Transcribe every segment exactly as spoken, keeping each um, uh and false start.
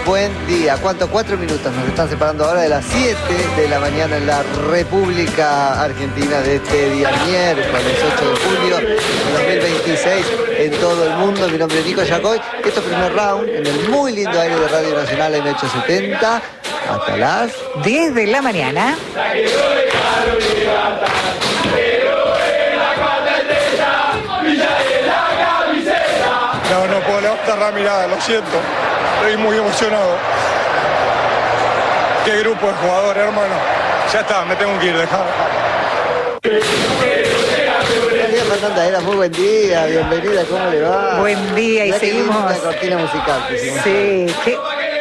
buen día. ¿Cuánto? Cuatro minutos nos están separando ahora de las siete de la mañana en la República Argentina de este día miércoles ocho de julio de dos mil veintiséis en todo el mundo. Mi nombre es Nico Yacoy. Esto es Primer Round en el muy lindo aire de Radio Nacional M ochocientos setenta hasta las diez de la mañana. No, no puedo levantar la mirada, lo siento. Estoy muy emocionado. Qué grupo de jugadores, hermano. Ya está, me tengo que ir, dejar. Fernanda, era muy buen día, bienvenida, ¿cómo le va? Buen día, y ya seguimos. Una cortina musical que hicimos. Sí, qué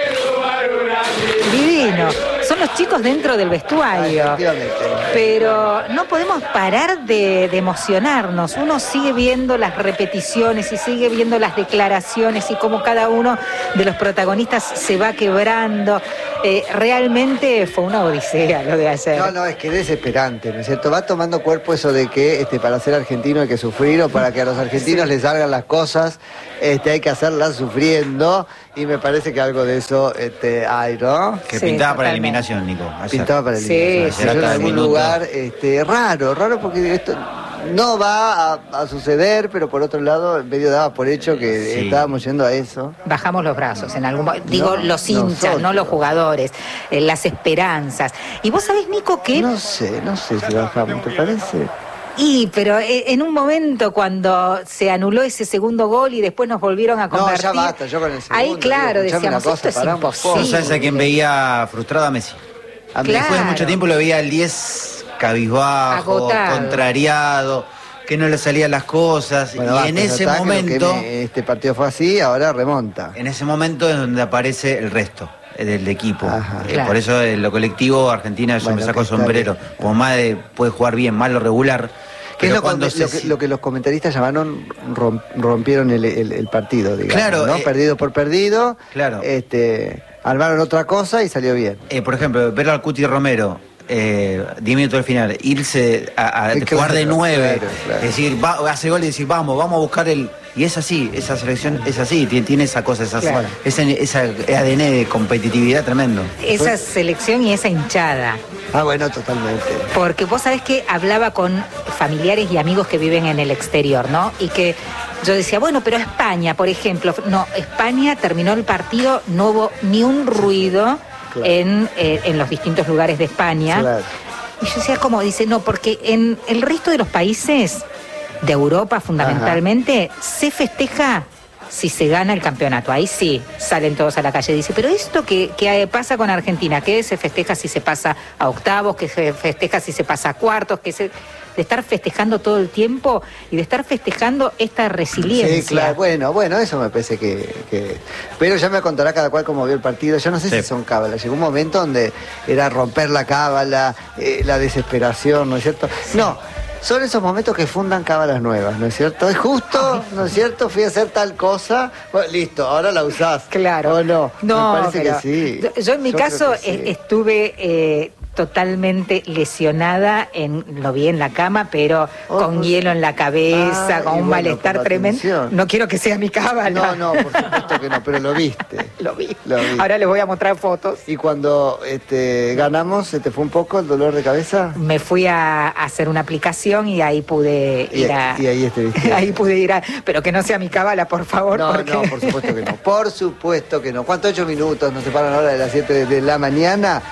divino. Son los chicos dentro del vestuario. Ah, efectivamente. Pero no podemos parar de, de emocionarnos. Uno sigue viendo las repeticiones y sigue viendo las declaraciones y cómo cada uno de los protagonistas se va quebrando. Eh, realmente fue una odisea lo de ayer. No, no, es que es desesperante, ¿no es cierto? Va tomando cuerpo eso de que este, para ser argentino hay que sufrir, o para que a los argentinos sí. les salgan las cosas este, hay que hacerlas sufriendo, y me parece que algo de eso este, hay, ¿no? Que sí, pintaba para la totalmente. eliminación, Nico. Ayer. Pintaba para la eliminación. Sí, Ayer sí, en sí, algún minuto. lugar este, raro, raro porque esto no va a, a suceder, pero por otro lado, medio daba por hecho que Sí. estábamos yendo a eso. Bajamos los brazos en algún momento. Digo, No, los hinchas, nosotros. no los jugadores, eh, las esperanzas. Y vos sabés, Nico, que... No sé, no sé si bajamos, ¿te parece? Y, pero eh, en un momento cuando se anuló ese segundo gol y después nos volvieron a No, convertir... ya basta, yo con el segundo. Ahí, claro, digo, escuchame decíamos, una cosa, esto es paramos, imposible. ¿Vos sabés a quién veía frustrado? A Messi. A mí- Claro. Después de mucho tiempo lo veía al diez cabizbajo, Agotado. contrariado, que no le salían las cosas. Bueno, y basta, en ya ese está, que lo momento, que me- este partido fue así, ahora remonta. en ese momento es donde aparece el resto eh, del equipo. Ajá. Eh, Claro. Por eso en lo colectivo Argentina yo Bueno, me saco que el sombrero. está bien. Como Made puede jugar bien, mal o regular. Que es Pero lo, cuando lo, se- que, lo que los comentaristas llamaron rom- rompieron el, el- el partido, digamos, Claro, ¿no? eh, Perdido por perdido. claro. Este, armaron otra cosa y salió bien. Eh, por ejemplo, ver al Cuti Romero, eh, diez minutos al final, irse a, a Eh, jugar de claro, nueve, claro, claro. es decir, va, hace gol y decir, vamos, vamos a buscar el... Y es así, esa selección es así, tiene, tiene esa cosa, esa, Claro. esa, esa A D N de competitividad tremendo. Esa selección y esa hinchada. Ah, bueno, totalmente. Porque vos sabés que hablaba con familiares y amigos que viven en el exterior, ¿no? Y que yo decía, bueno, pero España, por ejemplo, no, España terminó el partido, no hubo ni un ruido Claro. en, eh, en los distintos lugares de España. Claro. Y yo decía, ¿cómo? Dice, no, porque en el resto de los países de Europa, fundamentalmente, se festeja si se gana el campeonato. Ahí sí, salen todos a la calle. Dice, pero esto que, que pasa con Argentina, que se festeja si se pasa a octavos, que se festeja si se pasa a cuartos, que se... de estar festejando todo el tiempo y de estar festejando esta resiliencia. Sí, claro, bueno, bueno, eso me parece que, que... Pero ya me contará cada cual cómo vio el partido. Yo no sé Sí. si son cábalas. Llegó un momento donde era romper la cábala, eh, la desesperación, ¿no es cierto? No, son esos momentos que fundan cábalas nuevas, ¿no es cierto? Es justo, ¿no es cierto? Fui a hacer tal cosa, bueno, listo, ahora la usás. Claro. ¿O no? No, me parece pero que sí. Yo, yo en mi Yo creo caso que sí. eh, estuve eh, totalmente lesionada, en, lo vi en la cama, pero Oh, con pues- hielo en la cabeza, Ah, con y un bueno, malestar por la tremendo. tensión. No quiero que sea mi cábala. No, no, por supuesto que no, pero lo viste. Lo vi. Lo vi. Ahora les voy a mostrar fotos. Y cuando este, ganamos, ¿se te fue un poco el dolor de cabeza? Me fui a, a hacer una aplicación y ahí pude Y, ir a... y ahí estuviste. ahí pude ir a... Pero que no sea mi cábala, por favor. No, porque... no, por supuesto que no. Por supuesto que no. ¿Cuántos ocho minutos nos separan ahora de las siete de, de la mañana?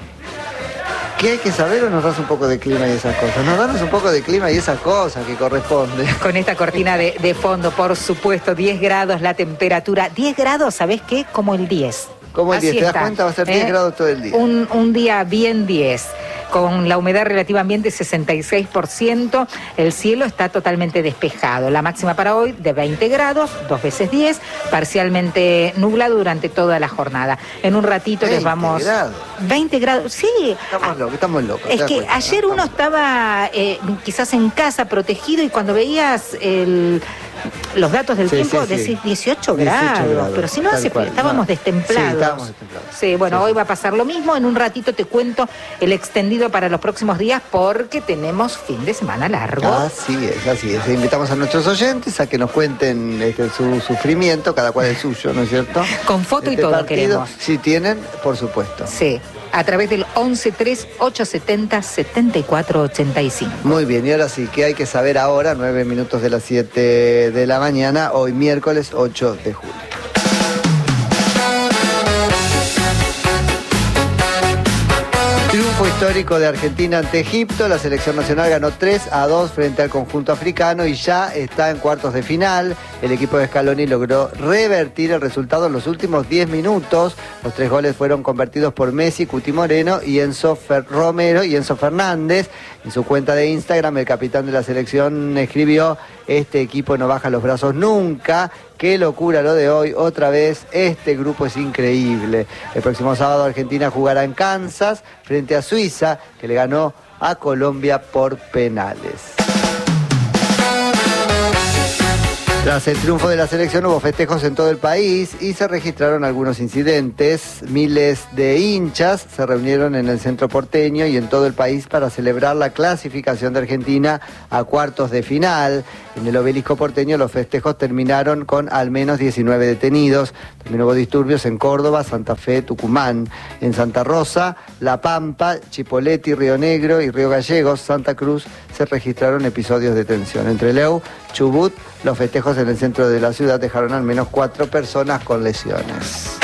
¿Qué hay que saber o nos das un poco de clima y esas cosas? Nos danos un poco de clima y esas cosas que corresponde. Con esta cortina de, de fondo, por supuesto, diez grados la temperatura. diez grados, ¿sabés qué? Como el diez. Como el Así diez, ¿te das está, cuenta? Va a ser diez ¿eh? grados todo el día. Un, un día bien diez, con la humedad relativa ambiente sesenta y seis por ciento, el cielo está totalmente despejado. La máxima para hoy de veinte grados, dos veces diez, parcialmente nublado durante toda la jornada. En un ratito les veinte vamos... grados. veinte grados, sí. Estamos locos, estamos locos. ¿te Es das que cuenta, ayer no? uno estaba eh, quizás en casa protegido y cuando veías el, los datos del Sí, tiempo, sí, sí. decís dieciocho, dieciocho grados, grados, pero si no tal hace cual. frío, estábamos No. destemplados. Sí, estábamos destemplados. Sí, bueno, Sí, hoy sí. va a pasar lo mismo. En un ratito te cuento el extendido para los próximos días porque tenemos fin de semana largo. Así es, así es. Invitamos a nuestros oyentes a que nos cuenten este, su sufrimiento, cada cual el suyo, ¿no es cierto? Con foto y Este todo partido, queremos. si tienen, por supuesto. Sí, a través del once tres ocho setenta setenta y cuatro ochenta y cinco. Muy bien, y ahora sí, ¿qué hay que saber ahora? Nueve minutos de las siete de la mañana, hoy miércoles ocho de julio. Triunfo histórico de Argentina ante Egipto. La selección nacional ganó tres a dos frente al conjunto africano y ya está en cuartos de final. El equipo de Scaloni logró revertir el resultado en los últimos diez minutos. Los tres goles fueron convertidos por Messi, Cuti Moreno y Enzo Fer- Romero y Enzo Fernández. En su cuenta de Instagram, el capitán de la selección escribió: este equipo no baja los brazos nunca. Qué locura lo de hoy, otra vez, este grupo es increíble. El próximo sábado Argentina jugará en Kansas frente a Suiza, que le ganó a Colombia por penales. Tras el triunfo de la selección hubo festejos en todo el país y se registraron algunos incidentes. Miles de hinchas se reunieron en el centro porteño y en todo el país para celebrar la clasificación de Argentina a cuartos de final. En el obelisco porteño los festejos terminaron con al menos diecinueve detenidos. También hubo disturbios en Córdoba, Santa Fe, Tucumán. En Santa Rosa, La Pampa, Chipoleti, Río Negro y Río Gallegos, Santa Cruz, se registraron episodios de tensión. En Trelew, Chubut, los festejos en el centro de la ciudad dejaron al menos cuatro personas con lesiones.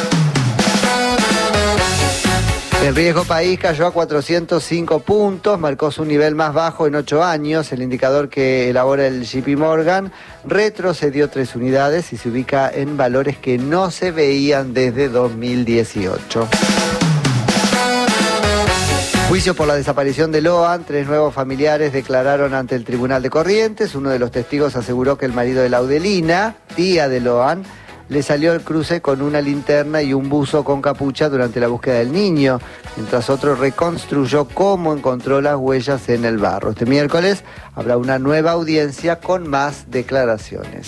El riesgo país cayó a cuatrocientos cinco puntos, marcó su nivel más bajo en ocho años. El indicador que elabora el J P Morgan retrocedió tres unidades y se ubica en valores que no se veían desde dos mil dieciocho. Juicio por la desaparición de Loan. Tres nuevos familiares declararon ante el Tribunal de Corrientes. Uno de los testigos aseguró que el marido de Laudelina, tía de Loan, le salió al cruce con una linterna y un buzo con capucha durante la búsqueda del niño, mientras otro reconstruyó cómo encontró las huellas en el barro. Este miércoles habrá una nueva audiencia con más declaraciones.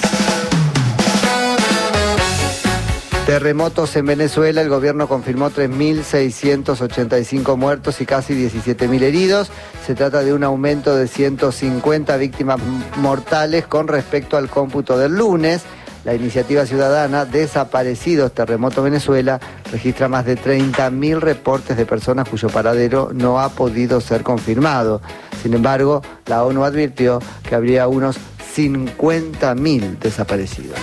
Terremotos en Venezuela. El gobierno confirmó tres mil seiscientos ochenta y cinco muertos y casi diecisiete mil heridos. Se trata de un aumento de ciento cincuenta víctimas mortales con respecto al cómputo del lunes. La iniciativa ciudadana Desaparecidos Terremoto Venezuela registra más de treinta mil reportes de personas cuyo paradero no ha podido ser confirmado. Sin embargo, la ONU advirtió que habría unos cincuenta mil desaparecidos.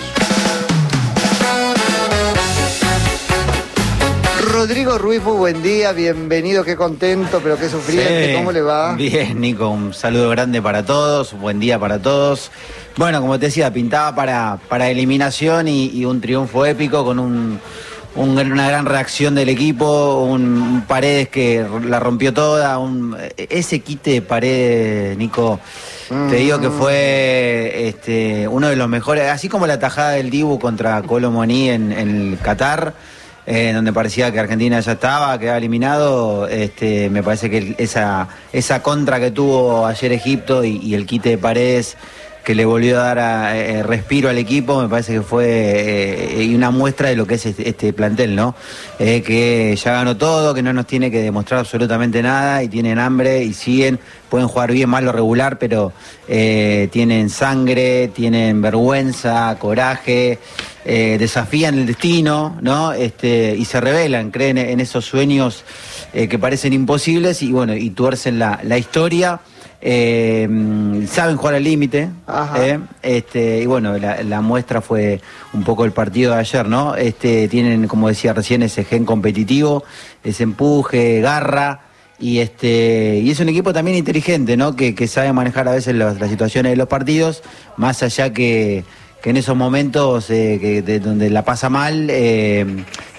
Rodrigo Ruiz, muy buen día, bienvenido, qué contento, pero qué sufriente, Sí. ¿cómo le va? Bien, Nico, un saludo grande para todos, un buen día para todos. Bueno, como te decía, pintaba para, para eliminación y, y un triunfo épico con un, un- una gran reacción del equipo, un, un Paredes que la rompió toda, un, ese quite de Paredes, Nico, te digo que fue este, uno de los mejores, así como la tajada del Dibu contra Colo Muani en, en el Qatar. Eh, donde parecía que Argentina ya estaba, quedaba eliminado, este, me parece que esa, esa contra que tuvo ayer Egipto y, y el quite de Paredes que le volvió a dar a, eh, respiro al equipo, me parece que fue eh, una muestra de lo que es este, este plantel, ¿no? Eh, que ya ganó todo, que no nos tiene que demostrar absolutamente nada y tienen hambre y siguen, pueden jugar bien, mal o regular, pero eh, tienen sangre, tienen vergüenza, coraje, eh, desafían el destino, ¿no? Este, y se rebelan, creen en esos sueños eh, que parecen imposibles y bueno, y tuercen la, la historia. Eh, saben jugar al límite, eh, este, y bueno, la, la muestra fue un poco el partido de ayer, ¿no? Este, tienen, como decía recién, ese gen competitivo, ese empuje, garra, y este, y es un equipo también inteligente, ¿no? Que, que sabe manejar a veces los, las situaciones de los partidos, más allá que, que en esos momentos eh, que, de, donde la pasa mal, eh,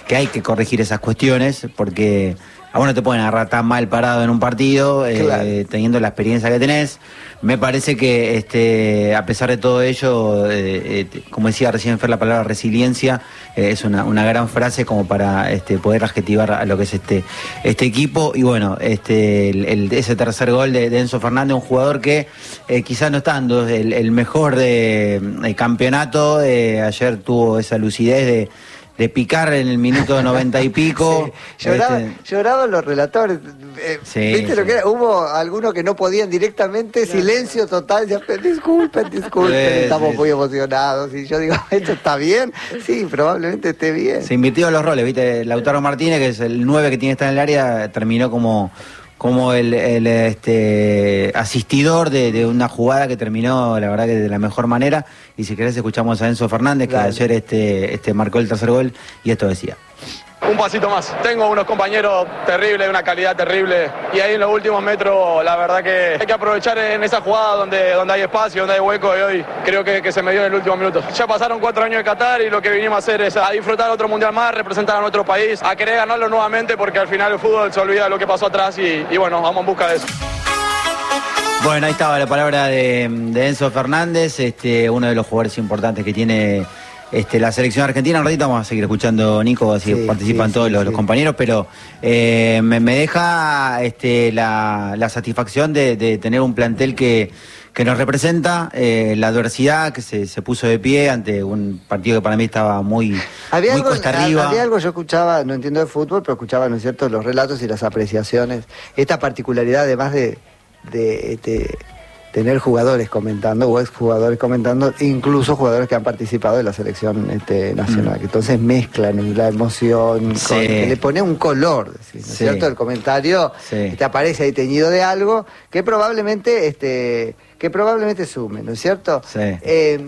que hay que corregir esas cuestiones, porque a vos no te pueden agarrar tan mal parado en un partido, claro. eh, teniendo la experiencia que tenés. Me parece que este, a pesar de todo ello, eh, eh, como decía recién Fer, la palabra resiliencia eh, es una, una gran frase como para este, poder adjetivar a lo que es este, este equipo. Y bueno, este, el, el, ese tercer gol de, de Enzo Fernández, un jugador que eh, quizás no está dando el, el mejor de, el campeonato, eh, ayer tuvo esa lucidez de de picar en el minuto noventa y pico. Sí. Lloraba, este... Lloraban los relatores. Eh, sí, ¿Viste sí. lo que era? Hubo algunos que no podían directamente, silencio total. Ya, disculpen, disculpen, sí, estamos sí. muy emocionados. Y yo digo, ¿esto está bien? Sí, probablemente esté bien. Se invirtieron los roles, ¿viste? Lautaro Martínez, que es el nueve que tiene que estar en el área, terminó como... como el, el este, asistidor de, de una jugada que terminó, la verdad, que de la mejor manera. Y si querés escuchamos a Enzo Fernández, que Dale. ayer este, este marcó el tercer gol, y esto decía. Un pasito más. Tengo unos compañeros terribles, de una calidad terrible, y ahí en los últimos metros, la verdad que hay que aprovechar en esa jugada donde, donde hay espacio, donde hay hueco, y hoy creo que, que se me dio en el último minuto. Ya pasaron cuatro años de Qatar y lo que vinimos a hacer es a disfrutar otro mundial más, representar a nuestro país, a querer ganarlo nuevamente, porque al final el fútbol se olvida de lo que pasó atrás y, y bueno, vamos en busca de eso. Bueno, ahí estaba la palabra de, de Enzo Fernández, este, uno de los jugadores importantes que tiene este, la selección argentina. Un ratito vamos a seguir escuchando, Nico, así sí, participan sí, todos sí, los, sí. los compañeros, pero eh, me, me deja este, la, la satisfacción de, de tener un plantel que, que nos representa, eh, la adversidad, que se, se puso de pie ante un partido que para mí estaba muy, había muy algo, cuesta arriba. Había algo, yo escuchaba, no entiendo de fútbol, pero escuchaba, ¿no es cierto?, los relatos y las apreciaciones. Esta particularidad, además de... De, de tener jugadores comentando o exjugadores comentando, incluso jugadores que han participado de la selección este, nacional, mm. que entonces mezclan la emoción, sí. con, que le pone un color, ¿no es sí. cierto? El comentario sí. te aparece ahí teñido de algo que probablemente este, que probablemente sume, ¿no es cierto? Sí. Eh,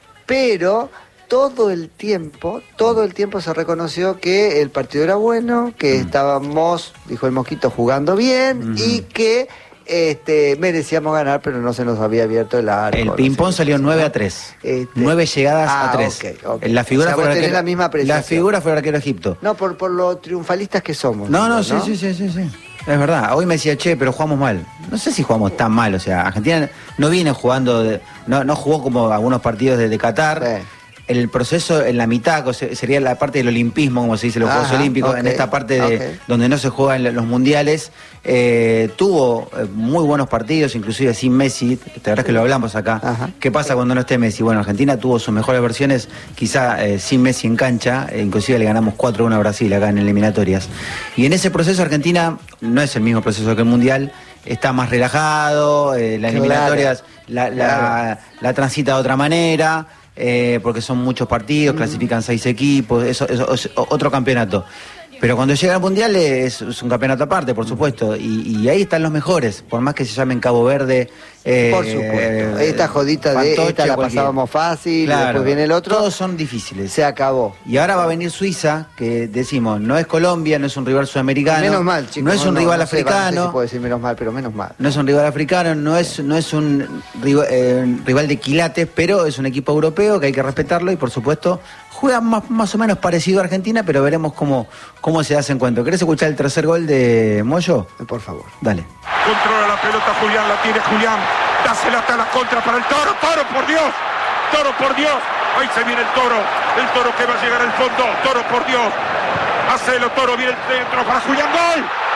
pero todo el tiempo, todo el tiempo se reconoció que el partido era bueno, que mm. estábamos, dijo el Mosquito, jugando bien, mm. y que Este, merecíamos ganar, pero no se nos había abierto el arco. El ping-pong no sé salió nueve a tres. Este... nueve llegadas ah, a tres. Okay, okay. La figura, o sea, fue, arquero, la, misma la figura fue el arquero Egipto. No, por, por lo triunfalistas que somos. No, no, ¿no? Sí, sí, sí, sí, sí. Es verdad. Hoy me decía, che, pero jugamos mal. No sé si jugamos tan mal. O sea, Argentina no viene jugando, de, no, no jugó como algunos partidos de, de Qatar. Sí. El proceso en la mitad, sería la parte del olimpismo, como se dice, los Ajá, Juegos Olímpicos, okay, en esta parte de okay. donde no se juegan los mundiales, eh, tuvo muy buenos partidos, inclusive sin Messi, la verdad es que lo hablamos acá. Ajá. ¿Qué pasa cuando no esté Messi? Bueno, Argentina tuvo sus mejores versiones, quizá eh, sin Messi en cancha, eh, inclusive le ganamos cuatro a uno a Brasil acá en eliminatorias. Y en ese proceso Argentina no es el mismo proceso que el mundial, está más relajado, eh, las eliminatorias la, la, la, la transita de otra manera. Eh, porque son muchos partidos, mm. clasifican seis equipos, eso, eso es otro campeonato. Pero cuando llega al Mundial es, es un campeonato aparte, por supuesto, y, y ahí están los mejores, por más que se llamen Cabo Verde. Eh, por supuesto, esta jodita de Fantoche, esta la cualquier. pasábamos fácil, claro, después viene el otro. Todos son difíciles. Se acabó. Y ahora va a venir Suiza, que decimos, no es Colombia, no es un rival sudamericano. Menos mal, chicos. No es un no, rival no africano. Sé, no sé si puedo decir menos mal, pero menos mal. No es un rival africano, no es, no es un rival, eh, rival de quilates, pero es un equipo europeo que hay que respetarlo y por supuesto juega más, más o menos parecido a Argentina, pero veremos cómo, cómo se hace encuentro. ¿Querés escuchar el tercer gol de Moyo? Por favor. Dale. Controla la pelota Julián, la tiene Julián. Dásela hasta la contra para el Toro. Toro, por Dios. Toro, por Dios. Ahí se viene el Toro. El Toro que va a llegar al fondo. Toro, por Dios. Hacelo, Toro. Viene el centro para Julián. ¡Gol!